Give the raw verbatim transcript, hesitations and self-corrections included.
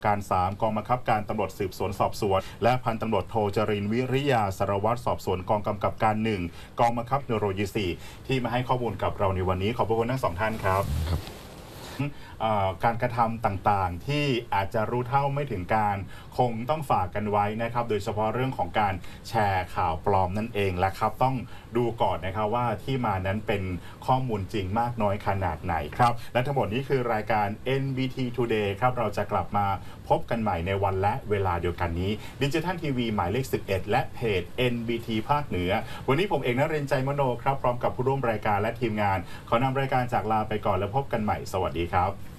การสามกองบังคับการตำรวจสืบสวนสอบสวนและพันตำรวจโทจรินทร์วิริยาสารวัตรสอบสวนกองกำกับการหนึ่งกองบังคับนโรยีสี่ที่มาให้ข้อมูลกับเราในวันนี้ขอบพระคุณทั้งสองท่านครับการกระทำต่างๆที่อาจจะรู้เท่าไม่ถึงการคงต้องฝากกันไว้นะครับโดยเฉพาะเรื่องของการแชร์ข่าวปลอมนั่นเองแหละครับต้องดูก่อนนะครับว่าที่มานั้นเป็นข้อมูลจริงมากน้อยขนาดไหนครับและทั้งหมดนี้คือรายการ เอ็น บี ที Today ครับเราจะกลับมาพบกันใหม่ในวันและเวลาเดียวกันนี้ดิจิทัลทีวีหมายเลขสิบเอ็ดและเพจ เอ็น บี ที ภาคเหนือวันนี้ผมเอกนรินทร์ใจมโนครับพร้อมกับผู้ร่วมรายการและทีมงานขอนำรายการจากลาไปก่อนแล้วพบกันใหม่สวัสดีครับ